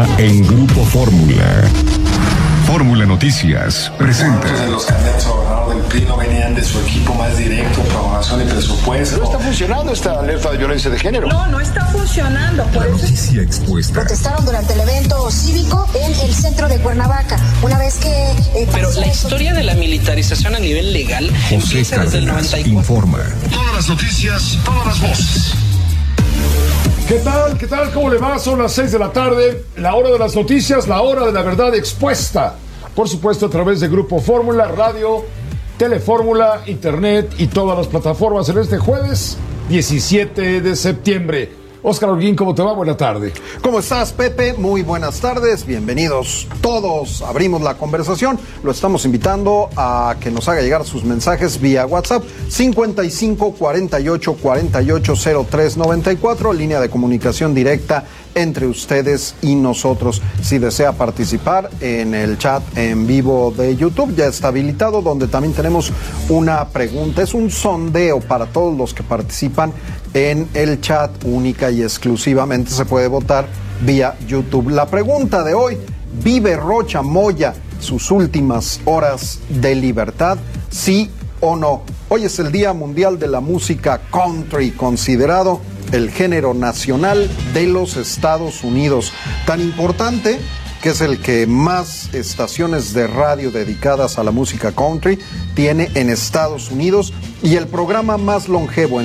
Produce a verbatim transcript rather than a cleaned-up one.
en Grupo Fórmula. Fórmula Noticias presenta. Muchos de los candidatos a gobernador del P R I no venían de su equipo más directo, programación y presupuesto. No está funcionando esta alerta de violencia de género. No, no está funcionando. Por La eso... noticia expuesta. Protestaron durante el evento cívico en el centro de Cuernavaca. Una vez que... Eh, Pero la historia de la militarización a nivel legal José empieza desde el Cárdenas noventa y cuatro. informa. Todas las noticias, todas las voces. ¿Qué tal? ¿Qué tal? ¿Cómo le va? Son las seis de la tarde, la hora de las noticias, la hora de la verdad expuesta. Por supuesto, a través de Grupo Fórmula, radio, Telefórmula, internet y todas las plataformas en este jueves diecisiete de septiembre. Óscar Holguín, ¿cómo te va? Buena tarde. ¿Cómo estás, Pepe? Muy buenas tardes, bienvenidos todos. Abrimos la conversación, lo estamos invitando a que nos haga llegar sus mensajes vía WhatsApp cincuenta y cinco cuarenta y ocho cuarenta y ocho cero tres noventa y cuatro, línea de comunicación directa entre ustedes y nosotros. Si desea participar en el chat en vivo de YouTube, ya está habilitado, donde también tenemos una pregunta. Es un sondeo para todos los que participan en el chat, única y exclusivamente se puede votar vía YouTube. La pregunta de hoy: ¿vive Rocha Moya sus últimas horas de libertad? ¿Sí o no? Hoy es el Día Mundial de la Música Country, considerado el género nacional de los Estados Unidos, tan importante que es el que más estaciones de radio dedicadas a la música country tiene en Estados Unidos y el programa más longevo en